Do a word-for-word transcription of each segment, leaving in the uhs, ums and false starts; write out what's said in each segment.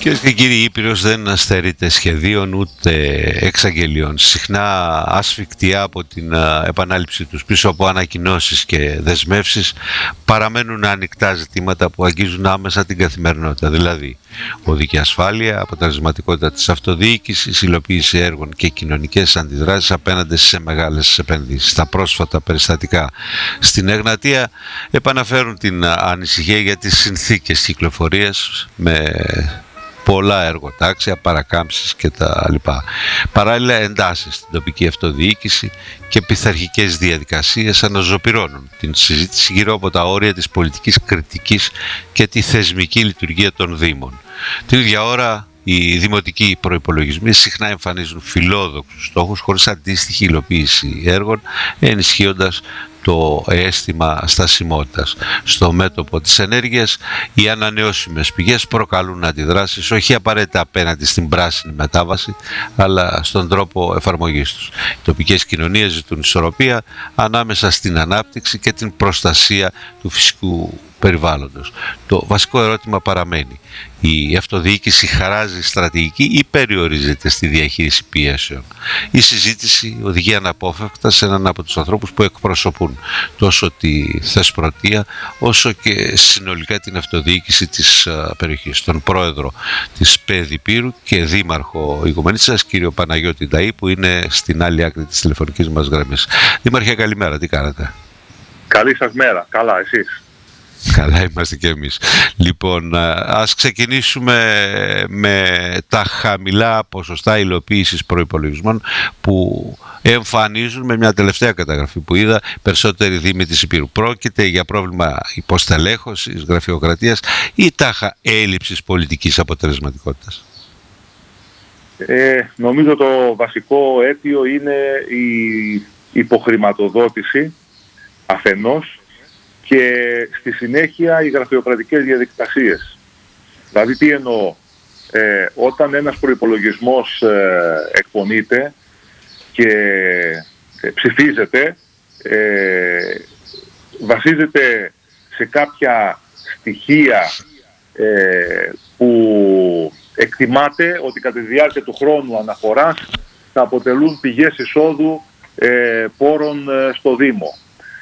Κυρίες και κύριοι, η Ήπειρος δεν στερείται σχεδίων ούτε εξαγγελιών. Συχνά ασφικτιά από την επανάληψη τους πίσω από ανακοινώσεις και δεσμεύσεις παραμένουν ανοιχτά ζητήματα που αγγίζουν άμεσα την καθημερινότητα. Δηλαδή, οδική ασφάλεια, αποτελεσματικότητα της αυτοδιοίκησης, υλοποίηση έργων και κοινωνικές αντιδράσεις απέναντι σε μεγάλες επενδύσεις. Τα πρόσφατα περιστατικά στην Εγνατία επαναφέρουν την ανησυχία για τις συνθήκες κυκλοφορίας με πολλά εργοτάξια, παρακάμψεις κτλ. Παράλληλα, εντάσεις στην τοπική αυτοδιοίκηση και πειθαρχικές διαδικασίες αναζωπυρώνουν την συζήτηση γύρω από τα όρια της πολιτικής κριτικής και τη θεσμική λειτουργία των Δήμων. Την ίδια ώρα, οι δημοτικοί προϋπολογισμοί συχνά εμφανίζουν φιλόδοξους στόχους χωρίς αντίστοιχη υλοποίηση έργων, ενισχύοντας το αίσθημα στασιμότητας. Στο μέτωπο της ενέργειας, οι ανανεώσιμες πηγές προκαλούν αντιδράσεις όχι απαραίτητα απέναντι στην πράσινη μετάβαση, αλλά στον τρόπο εφαρμογής τους. Οι τοπικές κοινωνίες ζητούν ισορροπία ανάμεσα στην ανάπτυξη και την προστασία του φυσικού περιβάλλοντος. Το βασικό ερώτημα παραμένει: η αυτοδιοίκηση χαράζει στρατηγική ή περιορίζεται στη διαχείριση πιέσεων? Η συζήτηση οδηγεί αναπόφευκτα σε έναν από τους ανθρώπους που εκπροσωπούν τόσο τη Θεσπρωτεία όσο και συνολικά την αυτοδιοίκηση της περιοχής, τον πρόεδρο της ΠΕΔ Ηπείρου και δήμαρχο Ηγουμενίτσας, κύριο Παναγιώτη Νταΐ, που είναι στην άλλη άκρη της τηλεφωνικής μας γραμμής. Δήμαρχε, καλημέρα, τι κάνετε? Καλή σας μέρα, καλά, εσείς? Καλά είμαστε και εμείς. Λοιπόν, ας ξεκινήσουμε με τα χαμηλά ποσοστά υλοποίησης προϋπολογισμών που εμφανίζουν, με μια τελευταία καταγραφή που είδα, περισσότεροι δήμοι της Ηπείρου. Πρόκειται για πρόβλημα υποστελέχωσης, γραφειοκρατίας ή τάχα έλλειψης πολιτικής αποτελεσματικότητας? Ε, νομίζω το βασικό αίτιο είναι η υποχρηματοδότηση αφενός και στη συνέχεια οι γραφειοκρατικές διαδικασίες. Δηλαδή τι εννοώ? Ε, όταν ένας προϋπολογισμός ε, εκπονείται και ε, ψηφίζεται, ε, βασίζεται σε κάποια στοιχεία ε, που εκτιμάται ότι κατά τη διάρκεια του χρόνου αναφοράς θα αποτελούν πηγές εισόδου ε, πόρων ε, στο Δήμο.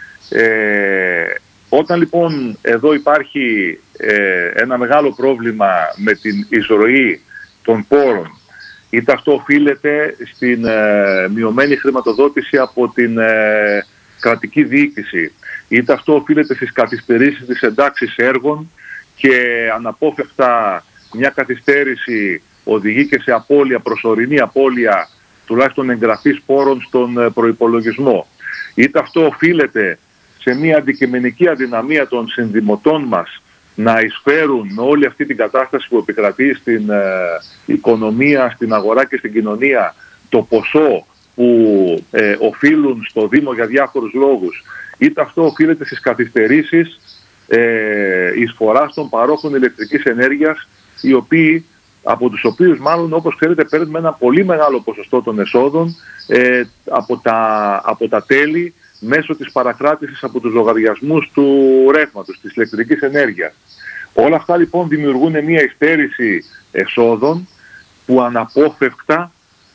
Ε, Όταν λοιπόν εδώ υπάρχει ε, ένα μεγάλο πρόβλημα με την εισρωή των πόρων, είτε αυτό οφείλεται στην ε, μειωμένη χρηματοδότηση από την ε, κρατική διοίκηση, είτε αυτό οφείλεται στις καθυστερήσεις της εντάξης έργων και αναπόφευκτα μια καθυστέρηση οδηγεί και σε απώλεια, προσωρινή απώλεια τουλάχιστον εγγραφής πόρων στον προϋπολογισμό, είτε αυτό οφείλεται σε μια αντικειμενική αδυναμία των συνδημοτών μας να εισφέρουν με όλη αυτή την κατάσταση που επικρατεί στην ε, οικονομία, στην αγορά και στην κοινωνία το ποσό που ε, οφείλουν στο Δήμο για διάφορους λόγους, είτε αυτό οφείλεται στις καθυστερήσεις ε, εισφοράς των παρόχων ηλεκτρικής ενέργειας, οι οποίοι, από τους οποίους μάλλον, όπως ξέρετε, παίρνουμε ένα πολύ μεγάλο ποσοστό των εσόδων ε, από, τα, από τα τέλη μέσω της παρακράτησης από τους λογαριασμούς του ρεύματος, της ηλεκτρικής ενέργειας. Όλα αυτά λοιπόν δημιουργούν μια υστέρηση εσόδων που αναπόφευκτα,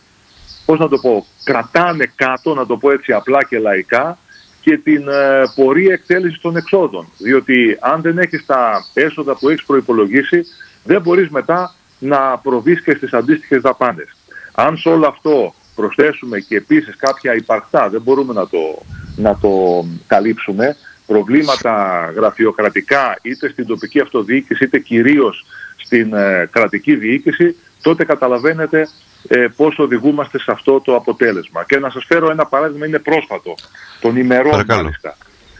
πώς να το πω, κρατάνε κάτω, να το πω έτσι απλά και λαϊκά, και την ε, πορεία εκτέλεσης των εξόδων. Διότι αν δεν έχεις τα έσοδα που έχεις προϋπολογίσει, δεν μπορείς μετά να προβείς και στις αντίστοιχες δαπάνες. Αν σε όλο αυτό προσθέσουμε και επίσης κάποια υπαρκτά, δεν μπορούμε να το, να το καλύψουμε, προβλήματα γραφειοκρατικά είτε στην τοπική αυτοδιοίκηση είτε κυρίως στην ε, κρατική διοίκηση, τότε καταλαβαίνετε ε, πώς οδηγούμαστε σε αυτό το αποτέλεσμα. Και να σας φέρω ένα παράδειγμα, είναι πρόσφατο, των ημερών Παρακαλώ. μάλιστα.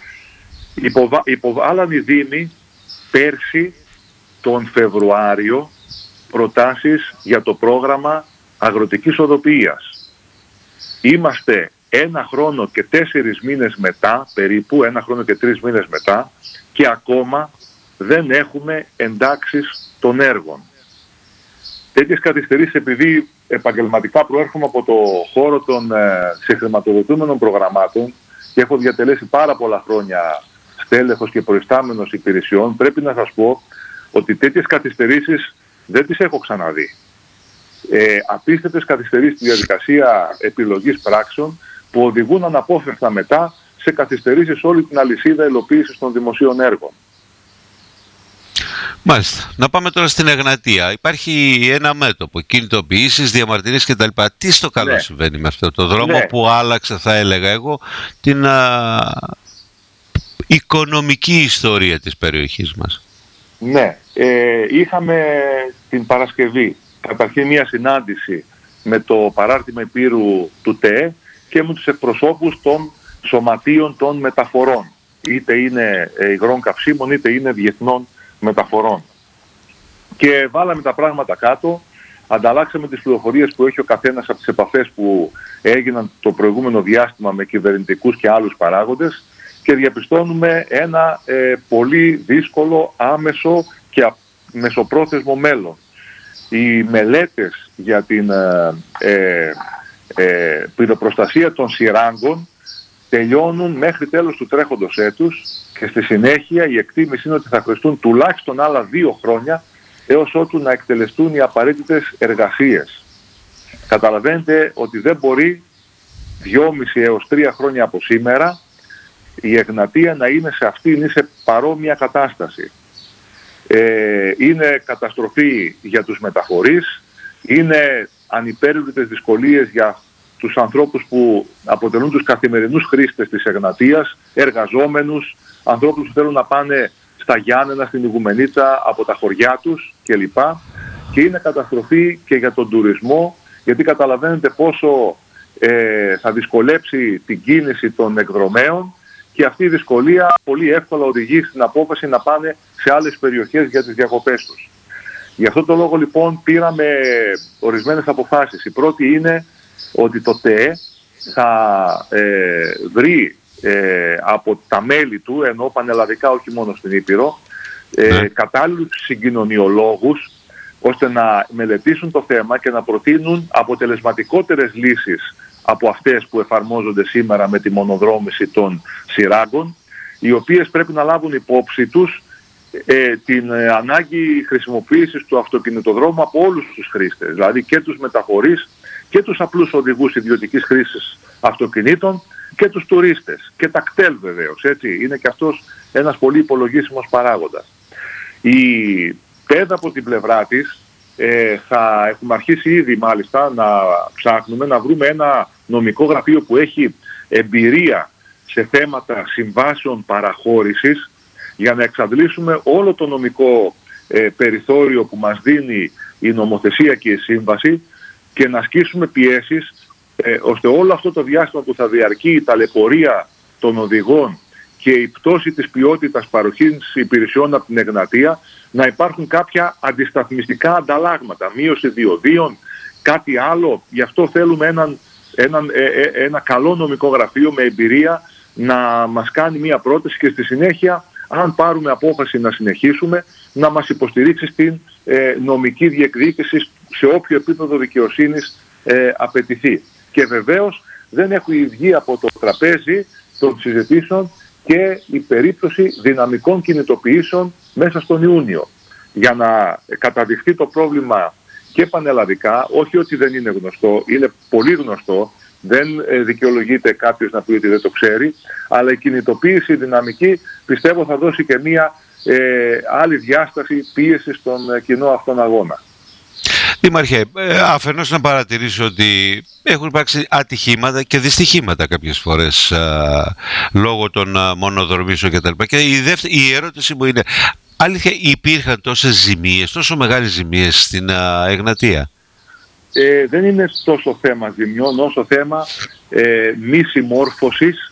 Υποβα... Υποβάλαν οι Δήμοι πέρσι τον Φεβρουάριο προτάσεις για το πρόγραμμα αγροτικής οδοποιίας. Είμαστε ένα χρόνο και τέσσερις μήνες μετά, περίπου ένα χρόνο και τρεις μήνες μετά, και ακόμα δεν έχουμε εντάξεις των έργων. Τέτοιες καθυστερήσεις, επειδή επαγγελματικά προέρχομαι από το χώρο των ε, συγχρηματοδοτούμενων προγραμμάτων και έχω διατελέσει πάρα πολλά χρόνια στέλεχος και προϊστάμενος υπηρεσιών, πρέπει να σας πω ότι τέτοιες καθυστερήσεις δεν τις έχω ξαναδεί. Ε, απίστευτες καθυστερήσεις στη διαδικασία επιλογής πράξεων που οδηγούν αναπόφευκτα μετά σε καθυστερήσεις όλη την αλυσίδα υλοποίησης των δημοσίων έργων. Μάλιστα. Να πάμε τώρα στην Εγνατία. Υπάρχει ένα μέτωπο, κινητοποιήσεις, διαμαρτυρίες κτλ. Τι στο καλό ναι. συμβαίνει με αυτό το δρόμο ναι. που άλλαξε, θα έλεγα εγώ, την α, οικονομική ιστορία της περιοχής μας? Ναι. Ε, είχαμε την Παρασκευή καταρχήν μια συνάντηση με το παράρτημα Υπήρου του ΤΕΕ και με τους εκπροσώπους των σωματείων των μεταφορών. Είτε είναι υγρών καυσίμων είτε είναι διεθνών μεταφορών. Και βάλαμε τα πράγματα κάτω, ανταλλάξαμε τις πληροφορίες που έχει ο καθένας από τις επαφές που έγιναν το προηγούμενο διάστημα με κυβερνητικούς και άλλους παράγοντες και διαπιστώνουμε ένα ε, πολύ δύσκολο, άμεσο και μεσοπρόθεσμο μέλλον. Οι μελέτες για την ε, ε, πυροπροστασία των σειράγκων τελειώνουν μέχρι τέλος του τρέχοντος έτους και στη συνέχεια η εκτίμηση είναι ότι θα χρειαστούν τουλάχιστον άλλα δύο χρόνια έως ότου να εκτελεστούν οι απαραίτητες εργασίες. Καταλαβαίνετε ότι δεν μπορεί δυόμιση έως τρία χρόνια από σήμερα η Εγνατία να είναι σε αυτήν ή σε παρόμοια κατάσταση. Ε, είναι καταστροφή για τους μεταφορείς, είναι ανυπέρβλητες δυσκολίες για τους ανθρώπους που αποτελούν τους καθημερινούς χρήστες της Εγνατίας, εργαζόμενους, ανθρώπους που θέλουν να πάνε στα Γιάννενα, στην Ιγουμενίτσα, από τα χωριά τους κλπ. Και είναι καταστροφή και για τον τουρισμό, γιατί καταλαβαίνετε πόσο ε, θα δυσκολέψει την κίνηση των εκδρομέων και αυτή η δυσκολία πολύ εύκολα οδηγεί στην απόφαση να πάνε σε άλλες περιοχές για τις διακοπές τους. Γι' αυτό το λόγο λοιπόν πήραμε ορισμένες αποφάσεις. Η πρώτη είναι ότι το ΤΕΕ θα ε, βρει ε, από τα μέλη του, ενώ πανελλαδικά όχι μόνο στην Ήπειρο, ε, ναι. κατάλληλους συγκοινωνιολόγους ώστε να μελετήσουν το θέμα και να προτείνουν αποτελεσματικότερες λύσεις από αυτές που εφαρμόζονται σήμερα με τη μονοδρόμηση των σειράγκων, οι οποίες πρέπει να λάβουν υπόψη τους ε, την ε, ανάγκη χρησιμοποίησης του αυτοκινητοδρόμου από όλους τους χρήστες, δηλαδή και τους μεταφορείς και τους απλούς οδηγούς ιδιωτικής χρήσης αυτοκινήτων και τους τουρίστες και τα κτέλ βεβαίως, έτσι, είναι και αυτός ένας πολύ υπολογίσιμος παράγοντας. Η ΤΕΔ από την πλευρά της ε, θα έχουμε αρχίσει ήδη μάλιστα να ψάχνουμε να βρούμε ένα νομικό γραφείο που έχει εμπειρία σε θέματα συμβάσεων παραχώρησης για να εξαντλήσουμε όλο το νομικό ε, περιθώριο που μας δίνει η νομοθεσία και η σύμβαση και να ασκήσουμε πιέσεις ε, ώστε όλο αυτό το διάστημα που θα διαρκεί η ταλαιπωρία των οδηγών και η πτώση της ποιότητας παροχής υπηρεσιών από την Εγνατία να υπάρχουν κάποια αντισταθμιστικά ανταλλάγματα, μείωση διοδίων, κάτι άλλο. Γι' αυτό θέλουμε έναν, έναν, ε, ε, ένα καλό νομικό γραφείο με εμπειρία να μας κάνει μία πρόταση και στη συνέχεια, αν πάρουμε απόφαση να συνεχίσουμε, να μας υποστηρίξει στην ε, νομική διεκδίκηση σε όποιο επίπεδο δικαιοσύνης ε, απαιτηθεί. Και βεβαίως δεν έχει βγει από το τραπέζι των συζητήσεων και η περίπτωση δυναμικών κινητοποιήσεων μέσα στον Ιούνιο. Για να καταδειχθεί το πρόβλημα και πανελλαδικά, όχι ότι δεν είναι γνωστό, είναι πολύ γνωστό, δεν δικαιολογείται κάποιος να πει ότι δεν το ξέρει, αλλά η κινητοποίηση δυναμική πιστεύω θα δώσει και μία ε, άλλη διάσταση πίεση στον κοινό αυτόν αγώνα. Δήμαρχε, αφενός να παρατηρήσω ότι έχουν υπάρξει ατυχήματα και δυστυχήματα κάποιες φορές α, λόγω των α, μονοδρομήσεων κτλ. Και η, δεύτερη, η ερώτηση μου είναι, αλήθεια υπήρχαν τόσες ζημίες, τόσο μεγάλες ζημίες στην α, Εγνατία? Ε, δεν είναι τόσο θέμα ζημιών όσο θέμα ε, μη συμμόρφωσης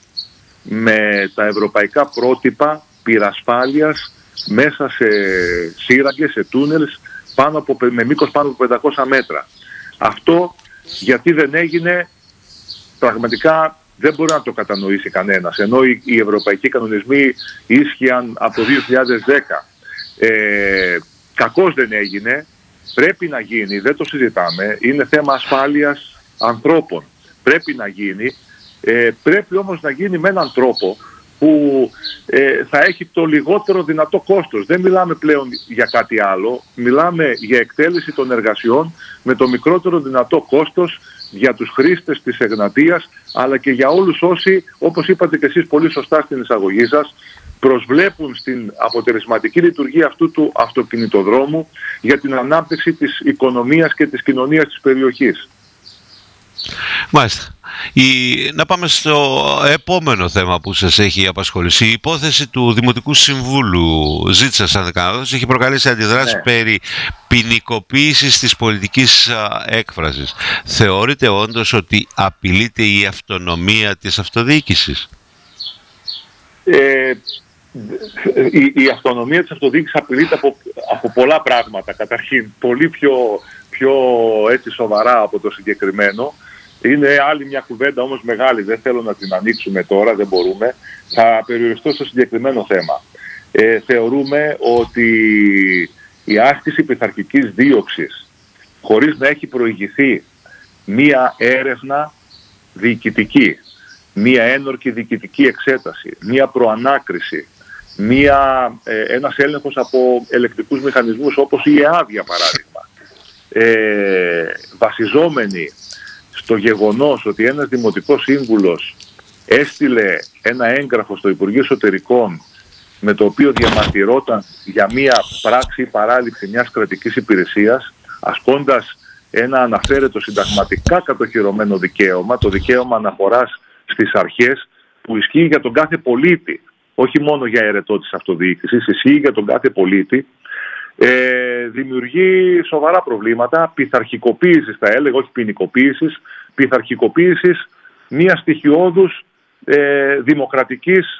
με τα ευρωπαϊκά πρότυπα πυρασφάλειας μέσα σε σύραγγες, σε τούνελς, πάνω από, με μήκος πάνω από πεντακόσια μέτρα. Αυτό γιατί δεν έγινε, πραγματικά δεν μπορεί να το κατανοήσει κανένας. Ενώ οι, οι ευρωπαϊκοί κανονισμοί ίσχυαν από το δύο χιλιάδες δέκα. Ε, κακώς δεν έγινε, πρέπει να γίνει, δεν το συζητάμε, είναι θέμα ασφάλειας ανθρώπων. Πρέπει να γίνει, ε, πρέπει όμως να γίνει με έναν τρόπο που ε, θα έχει το λιγότερο δυνατό κόστος. Δεν μιλάμε πλέον για κάτι άλλο, μιλάμε για εκτέλεση των εργασιών με το μικρότερο δυνατό κόστος για τους χρήστες της Εγνατίας, αλλά και για όλους όσοι, όπως είπατε και εσείς πολύ σωστά στην εισαγωγή σας, προσβλέπουν στην αποτελεσματική λειτουργία αυτού του αυτοκινητοδρόμου για την ανάπτυξη της οικονομίας και της κοινωνίας της περιοχής. Μάλιστα. Η... Να πάμε στο επόμενο θέμα που σας έχει απασχολήσει. Η υπόθεση του Δημοτικού Συμβούλου Ζήτσας, αν δεν κάνω λάθος, έχει προκαλέσει αντιδράσεις ναι. περί ποινικοποίησης της πολιτικής έκφρασης. Θεωρείτε όντως ότι απειλείται η αυτονομία της αυτοδιοίκησης? Ε, η, η αυτονομία της αυτοδιοίκησης απειλείται από, από πολλά πράγματα. Καταρχήν, πολύ πιο, πιο έτσι σοβαρά από το συγκεκριμένο. Είναι άλλη μια κουβέντα όμως μεγάλη, δεν θέλω να την ανοίξουμε τώρα, δεν μπορούμε. Θα περιοριστώ στο συγκεκριμένο θέμα. Ε, θεωρούμε ότι η άσκηση πειθαρχικής δίωξης, χωρίς να έχει προηγηθεί μία έρευνα διοικητική, μία ένορκη διοικητική εξέταση, μία προανάκριση, μία, ε, ένας έλεγχος από ελεκτικούς μηχανισμούς όπως η ΕΑΔ για παράδειγμα, ε, βασιζόμενοι στο γεγονός ότι ένας δημοτικός σύμβουλος έστειλε ένα έγγραφο στο Υπουργείο Εσωτερικών με το οποίο διαμαρτυρόταν για μία πράξη ή παράληψη μιας κρατικής υπηρεσίας, ασκώντας ένα αναφέρετο συνταγματικά κατοχυρωμένο δικαίωμα, το δικαίωμα αναφοράς στις αρχές, που ισχύει για τον κάθε πολίτη, όχι μόνο για αιρετό της αυτοδιοίκησης, ισχύει για τον κάθε πολίτη, ε, δημιουργεί σοβαρά προβλήματα πειθαρχικοποίησης, θα έλεγα, όχι ποινικοποίησης, πειθαρχικοποίησης μιας στοιχειώδους ε, δημοκρατικής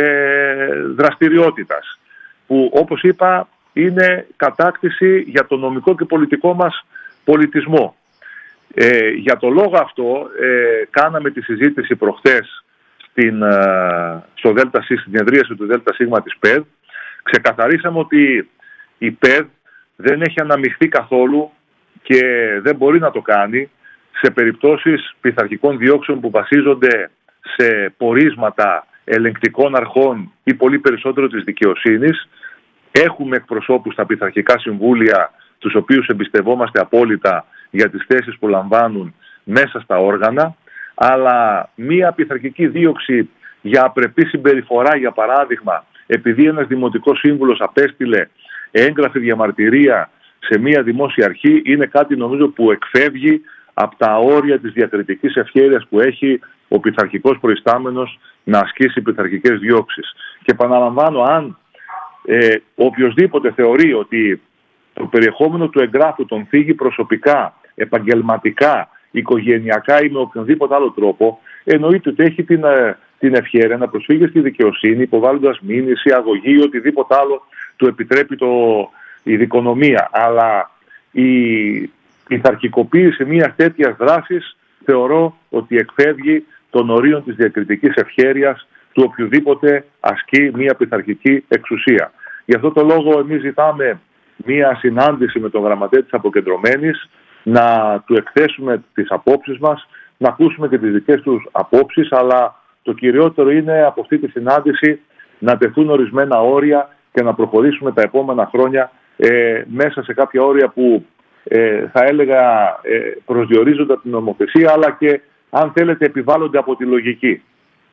ε, δραστηριότητας, που όπως είπα είναι κατάκτηση για το νομικό και πολιτικό μας πολιτισμό. Ε, για το λόγο αυτό ε, κάναμε τη συζήτηση προχτές στην, ε, στο ΔΣ, στην συνεδρίαση του ΔΣ της ΠΕΔ. Ξεκαθαρίσαμε ότι η ΠΕΔ δεν έχει αναμειχθεί καθόλου και δεν μπορεί να το κάνει σε περιπτώσεις πειθαρχικών διώξεων που βασίζονται σε πορίσματα ελεγκτικών αρχών ή πολύ περισσότερο της δικαιοσύνης. Έχουμε εκπροσώπους στα πειθαρχικά συμβούλια, τους οποίους εμπιστευόμαστε απόλυτα για τις θέσεις που λαμβάνουν μέσα στα όργανα, αλλά μία πειθαρχική δίωξη για απρεπή συμπεριφορά, για παράδειγμα, επειδή ένας δημοτικός σύμβουλος απέστειλε έγγραφη διαμαρτυρία σε μία δημόσια αρχή, είναι κάτι νομίζω που εκφεύγει από τα όρια της διακριτικής ευχέρειας που έχει ο πειθαρχικός προϊστάμενος να ασκήσει πειθαρχικές διώξεις. Και επαναλαμβάνω, αν ε, οποιοσδήποτε θεωρεί ότι το περιεχόμενο του εγγράφου τον θίγει προσωπικά, επαγγελματικά, οικογενειακά ή με οποιονδήποτε άλλο τρόπο, εννοείται ότι έχει την, την ευχέρεια να προσφύγει στη δικαιοσύνη υποβάλλοντας μήνυση, αγωγή ή οτιδήποτε άλλο του επιτρέπει το, η δικονομία. Αλλά η πειθαρχικοποίηση μιας τέτοιας δράσης θεωρώ ότι εκφεύγει των ορίων της διακριτικής ευχέρειας του οποιοδήποτε ασκεί μια πειθαρχική εξουσία. Γι' αυτό το λόγο εμείς ζητάμε μια συνάντηση με τον γραμματέα της αποκεντρωμένης, να του εκθέσουμε τις απόψεις μας, να ακούσουμε και τις δικές τους απόψεις, αλλά το κυριότερο είναι από αυτή τη συνάντηση να τεθούν ορισμένα όρια και να προχωρήσουμε τα επόμενα χρόνια ε, μέσα σε κάποια όρια που ε, θα έλεγα ε, προσδιορίζονται από την νομοθεσία, αλλά και αν θέλετε επιβάλλονται από τη λογική.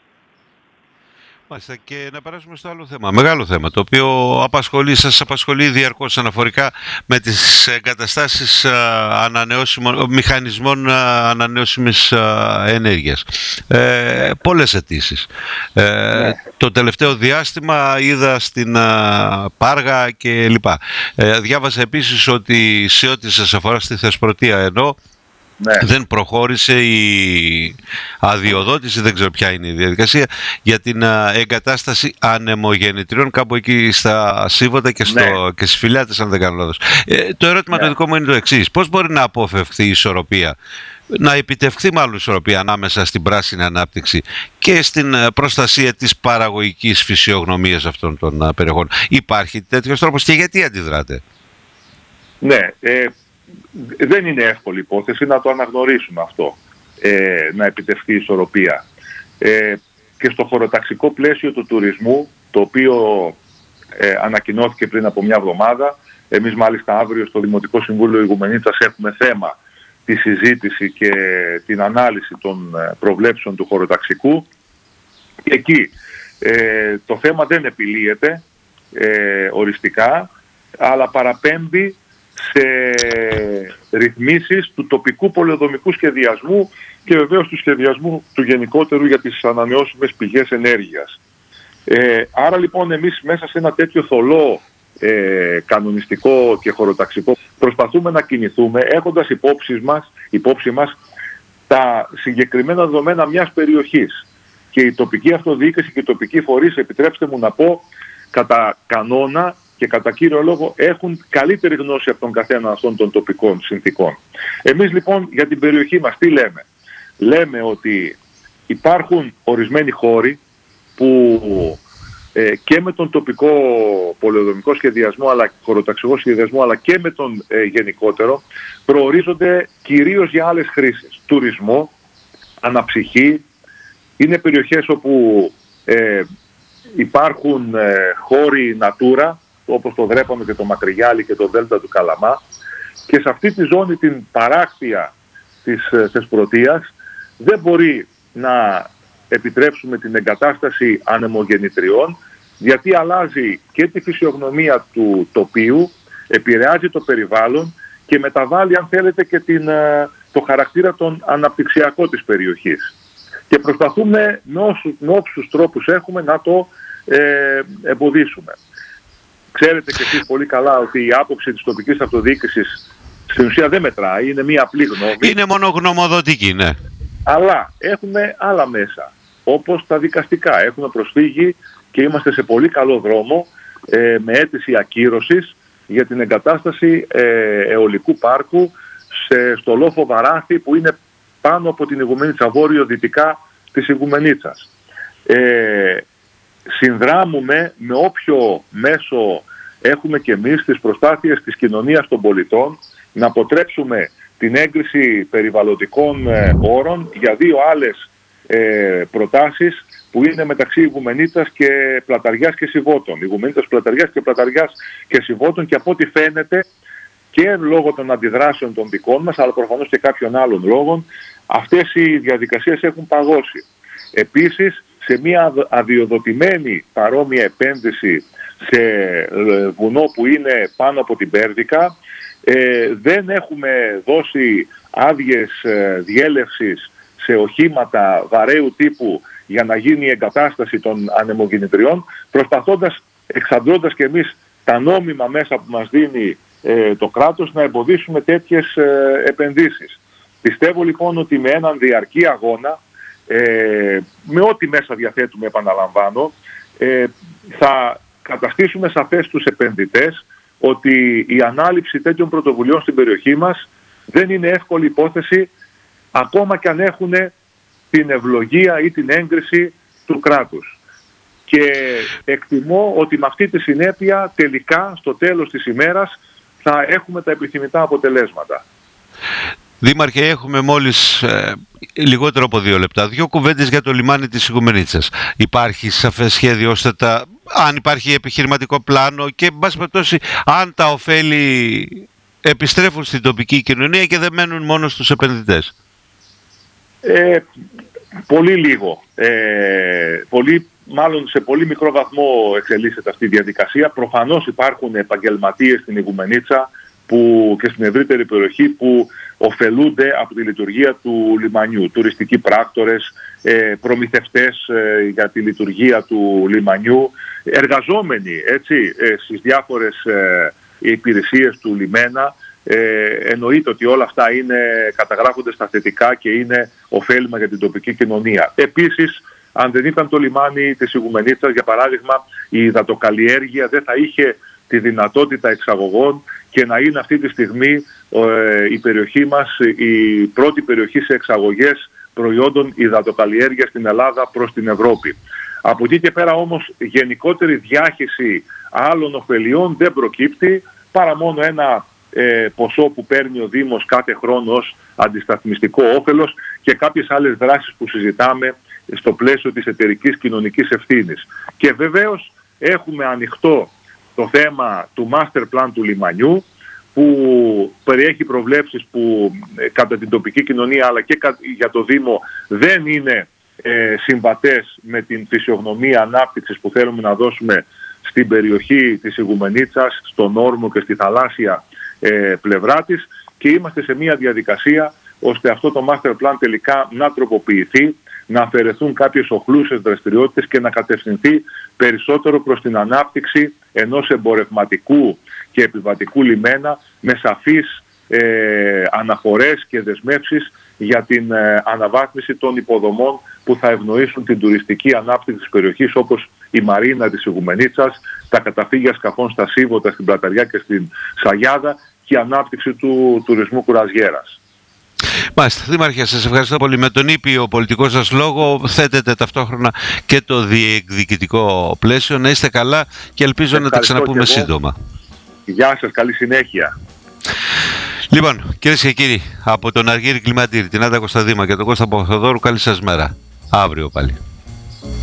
Μάλιστα, και να περάσουμε στο άλλο θέμα, μεγάλο θέμα, το οποίο απασχολεί, σας απασχολεί διαρκώς αναφορικά με τις εγκαταστάσεις ανανεώσιμων, μηχανισμών ανανεώσιμης ενέργειας. Ε, πολλές αιτήσεις. Ε, ναι. Το τελευταίο διάστημα είδα στην Πάργα και λοιπά. Ε, διάβασα επίσης ότι σε ό,τι σας αφορά στη Θεσπρωτεία ενώ ναι. δεν προχώρησε η αδειοδότηση, δεν ξέρω ποια είναι η διαδικασία, για την εγκατάσταση ανεμογεννητριών κάπου εκεί στα Σίβωτα και, στο, ναι. και στις Φυλιάτες, αν δεν κάνω λάθος. Ε, το ερώτημα ναι. το δικό μου είναι το εξής. Πώς μπορεί να αποφευχθεί η ισορροπία, να επιτευχθεί μάλλον η ισορροπία ανάμεσα στην πράσινη ανάπτυξη και στην προστασία της παραγωγικής φυσιογνωμίας αυτών των περιοχών? Υπάρχει τέτοιος τρόπος και γιατί αντιδράτε? Ναι, ε, δεν είναι εύκολη υπόθεση να το αναγνωρίσουμε αυτό, ε, να επιτευχθεί η ισορροπία. Ε, και στο χωροταξικό πλαίσιο του τουρισμού, το οποίο ε, ανακοινώθηκε πριν από μια εβδομάδα. Εμείς μάλιστα αύριο στο Δημοτικό Συμβούλιο Ηγουμενίτσας έχουμε θέμα τη συζήτηση και την ανάλυση των προβλέψεων του χωροταξικού. Και εκεί ε, το θέμα δεν επιλύεται ε, οριστικά, αλλά παραπέμπει σε ρυθμίσεις του τοπικού πολεοδομικού σχεδιασμού και βεβαίως του σχεδιασμού του γενικότερου για τις ανανεώσιμες πηγές ενέργειας. Ε, άρα λοιπόν εμείς μέσα σε ένα τέτοιο θολό ε, κανονιστικό και χωροταξικό προσπαθούμε να κινηθούμε έχοντας υπόψη μας, υπόψη μας τα συγκεκριμένα δεδομένα μιας περιοχής. Και η τοπική αυτοδιοίκηση και οι τοπικοί φορείς, επιτρέψτε μου να πω, κατά κανόνα και κατά κύριο λόγο έχουν καλύτερη γνώση από τον καθένα αυτών των τοπικών συνθήκων. Εμείς λοιπόν για την περιοχή μας τι λέμε? Λέμε ότι υπάρχουν ορισμένοι χώροι που ε, και με τον τοπικό πολεοδομικό σχεδιασμό, αλλά χωροταξικό σχεδιασμό, αλλά και με τον ε, γενικότερο, προορίζονται κυρίως για άλλες χρήσεις. Τουρισμό, αναψυχή, είναι περιοχές όπου ε, υπάρχουν ε, χώροι Natura, όπως το Δρέπανο και το Μακρυγιάλι και το Δέλτα του Καλαμά, και σε αυτή τη ζώνη την παράκτια της ε, Θεσπρωτείας δεν μπορεί να επιτρέψουμε την εγκατάσταση ανεμογεννητριών, γιατί αλλάζει και τη φυσιογνωμία του τοπίου, επηρεάζει το περιβάλλον και μεταβάλλει, αν θέλετε, και την, ε, το χαρακτήρα των αναπτυξιακό της περιοχής. Και προσπαθούμε με όσους, με όποιους τρόπους έχουμε να το ε, εμποδίσουμε. Ξέρετε και εσείς πολύ καλά ότι η άποψη της τοπικής αυτοδιοίκησης στην ουσία δεν μετράει, είναι μία απλή γνώμη. Είναι μόνο γνωμοδοτική, ναι. Αλλά έχουμε άλλα μέσα, όπως τα δικαστικά. Έχουμε προσφύγει και είμαστε σε πολύ καλό δρόμο ε, με αίτηση ακύρωσης για την εγκατάσταση ε, αιωλικού πάρκου σε, στο λόφο Βαράθη, που είναι πάνω από την Ηγουμενίτσα, βόρειο-δυτικά της Ηγουμενίτσας. Ε, συνδράμουμε με όποιο μέσο έχουμε και εμείς τις προσπάθειες της κοινωνίας των πολιτών να αποτρέψουμε την έγκριση περιβαλλοντικών ε, όρων για δύο άλλες ε, προτάσεις που είναι μεταξύ Ηγουμενίτσας και Πλαταριάς και Σιβώτων. Ηγουμενίτσας, Πλαταριάς και Πλαταριάς και Σιβώτων, και από ό,τι φαίνεται και λόγω των αντιδράσεων των δικών μας, αλλά προφανώς και κάποιων άλλων λόγων, αυτές οι διαδικασίες έχουν παγώσει. Επίσης, σε μια αδειοδοτημένη παρόμοια επένδυση σε βουνό που είναι πάνω από την Πέρδικα, ε, δεν έχουμε δώσει άδειες ε, διέλευσης σε οχήματα βαρέου τύπου για να γίνει η εγκατάσταση των ανεμογεννητριών, προσπαθώντας, εξαντλώντας και εμείς τα νόμιμα μέσα που μας δίνει ε, το κράτος, να εμποδίσουμε τέτοιες ε, επενδύσεις. Πιστεύω λοιπόν ότι με έναν διαρκή αγώνα, ε, με ό,τι μέσα διαθέτουμε, επαναλαμβάνω, ε, θα καταστήσουμε σαφές στους επενδυτές ότι η ανάληψη τέτοιων πρωτοβουλειών στην περιοχή μας δεν είναι εύκολη υπόθεση, ακόμα και αν έχουν την ευλογία ή την έγκριση του κράτους. Και εκτιμώ ότι με αυτή τη συνέπεια τελικά στο τέλος της ημέρας θα έχουμε τα επιθυμητά αποτελέσματα. Δήμαρχε, έχουμε μόλις ε, λιγότερο από δύο λεπτά. Δύο κουβέντες για το λιμάνι της Ηγουμενίτσας. Υπάρχει σαφές σχέδιο ώστε τα, αν υπάρχει επιχειρηματικό πλάνο και, εν πάση περιπτώσει, αν τα ωφέλη επιστρέφουν στην τοπική κοινωνία και δεν μένουν μόνο στους επενδυτές? Ε, πολύ λίγο. Ε, πολύ, μάλλον σε πολύ μικρό βαθμό εξελίσσεται αυτή η διαδικασία. Προφανώς υπάρχουν επαγγελματίες στην Ηγουμενίτσα που, και στην ευρύτερη περιοχή που ωφελούνται από τη λειτουργία του λιμανιού. Τουριστικοί πράκτορες, ε, προμηθευτές ε, για τη λειτουργία του λιμανιού, εργαζόμενοι έτσι, ε, στις διάφορες ε, υπηρεσίες του λιμένα. Ε, εννοείται ότι όλα αυτά είναι, καταγράφονται στα θετικά και είναι ωφέλιμα για την τοπική κοινωνία. Επίσης, αν δεν ήταν το λιμάνι της Ηγουμενίτσας, για παράδειγμα, η υδατοκαλλιέργεια δεν θα είχε τη δυνατότητα εξαγωγών και να είναι αυτή τη στιγμή ε, η περιοχή μας η πρώτη περιοχή σε εξαγωγές προϊόντων υδατοκαλλιέργειας στην Ελλάδα προς την Ευρώπη. Από εκεί και πέρα όμως γενικότερη διάχυση άλλων ωφελιών δεν προκύπτει, παρά μόνο ένα ε, ποσό που παίρνει ο Δήμος κάθε χρόνο ως αντισταθμιστικό όφελος και κάποιες άλλες δράσεις που συζητάμε στο πλαίσιο της εταιρικής κοινωνικής ευθύνης. Και βεβαίως έχουμε ανοιχτό το θέμα του master plan του λιμανιού, που περιέχει προβλέψεις που ε, κατά την τοπική κοινωνία αλλά και κα, για το Δήμο δεν είναι ε, συμβατές με την φυσιογνωμία ανάπτυξης που θέλουμε να δώσουμε στην περιοχή της Ιγουμενίτσας, στον όρμο και στη θαλάσσια ε, πλευρά της, και είμαστε σε μια διαδικασία ώστε αυτό το master plan τελικά να τροποποιηθεί, να αφαιρεθούν κάποιες οχλούσες δραστηριότητες και να κατευθυνθεί περισσότερο προς την ανάπτυξη ενός εμπορευματικού και επιβατικού λιμένα με σαφείς ε, αναφορές και δεσμεύσεις για την ε, αναβάθμιση των υποδομών που θα ευνοήσουν την τουριστική ανάπτυξη της περιοχής, όπως η Μαρίνα της Ιγουμενίτσας, τα καταφύγια σκαφών στα Σίβωτα, στην Πλαταριά και στην Σαγιάδα και η ανάπτυξη του τουρισμού κουραζιέρας. Μάλιστα, Δήμαρχε, σας ευχαριστώ πολύ. Με τον ήπιο πολιτικό σας λόγο θέτετε ταυτόχρονα και το διεκδικητικό πλαίσιο. Να είστε καλά και ελπίζω ευχαριστώ να τα ξαναπούμε σύντομα. Γεια σας, καλή συνέχεια. Λοιπόν, κυρίες και κύριοι, από τον Αργύρη Κλιμαντήρη, την Άντα Κωνσταντίμα και τον Κώστα Παπαθοδόρου, καλή σας μέρα. Αύριο πάλι.